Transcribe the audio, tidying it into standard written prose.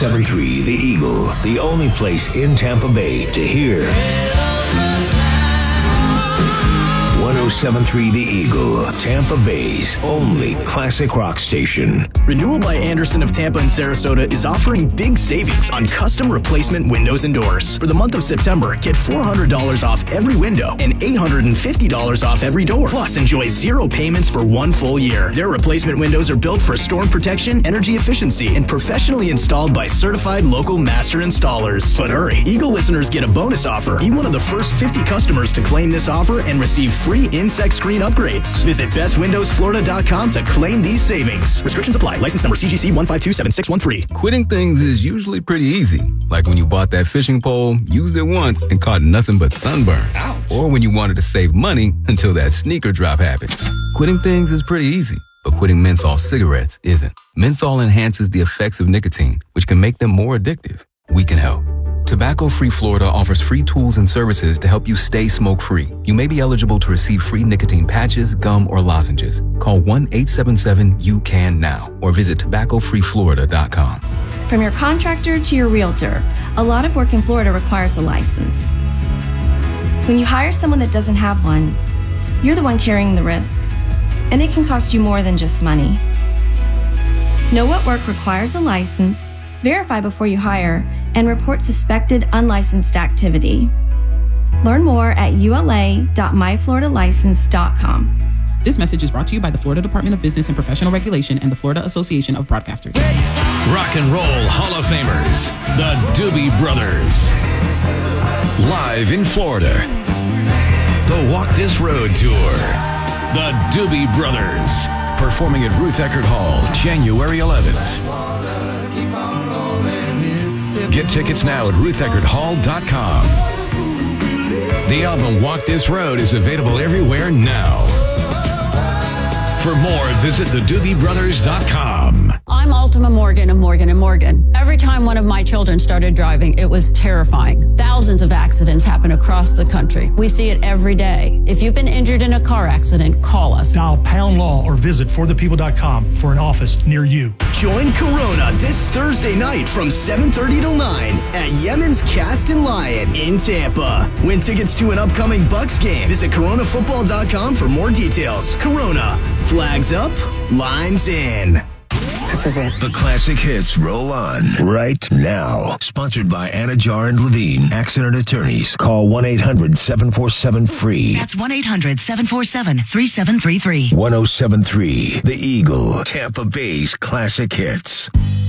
107.3 The Eagle, the only place in Tampa Bay to hear 107.3 The Eagle, Tampa Bay's only classic rock station. Renewal by Andersen of Tampa and Sarasota is offering big savings on custom replacement windows and doors. For the month of September, get $400 off every window and $850 off every door. Plus, enjoy 0 payments for 1 full year. Their replacement windows are built for storm protection, energy efficiency, and professionally installed by certified local master installers. But hurry, Eagle listeners get a bonus offer. Be one of the first 50 customers to claim this offer and receive free insect screen upgrades. Visit bestwindowsflorida.com to claim these savings. Restrictions apply. License number CGC 1527613. Quitting things is usually pretty easy. Like when you bought that fishing pole, used it once, and caught nothing but sunburn. Ouch. Or when you wanted to save money until that sneaker drop happened. Quitting things is pretty easy, but quitting menthol cigarettes isn't. Menthol enhances the effects of nicotine, which can make them more addictive. We can help. Tobacco Free Florida offers free tools and services to help you stay smoke-free. You may be eligible to receive free nicotine patches, gum, or lozenges. Call 1-877-YOU-CAN-NOW or visit tobaccofreeflorida.com. From your contractor to your realtor, a lot of work in Florida requires a license. When you hire someone that doesn't have one, you're the one carrying the risk, and it can cost you more than just money. Know what work requires a license, verify before you hire, and report suspected unlicensed activity. Learn more at ula.myfloridalicense.com. This message is brought to you by the Florida Department of Business and Professional Regulation and the Florida Association of Broadcasters. Rock and Roll Hall of Famers, the Doobie Brothers. Live in Florida. The Walk This Road Tour. The Doobie Brothers. Performing at Ruth Eckerd Hall, January 11th. Get tickets now at rutheckerdhall.com. The album Walk This Road is available everywhere now. For more, visit thedoobiebrothers.com. I'm Ultima Morgan of Morgan & Morgan. Every time one of my children started driving, it was terrifying. Thousands of accidents happen across the country. We see it every day. If you've been injured in a car accident, call us. Dial Pound Law or visit forthepeople.com for an office near you. Join Corona this Thursday night from 7:30 till 9 at Yemen's Cast and Lion in Tampa. Win tickets to an upcoming Bucks game. Visit coronafootball.com for more details. Corona. Flags up, limes in. This is it. The classic hits roll on right now. Sponsored by Anna Jar and Levine, Accident Attorneys. Call 1-800-747-FREE. That's 1-800-747-3733. 107.3 The Eagle, Tampa Bay's classic hits.